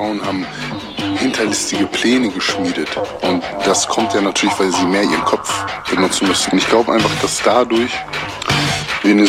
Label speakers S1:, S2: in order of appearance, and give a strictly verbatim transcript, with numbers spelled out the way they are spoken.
S1: Frauen haben hinterlistige Pläne geschmiedet. Und das kommt ja natürlich, weil sie mehr ihren Kopf benutzen müssen. Und ich glaube einfach, dass dadurch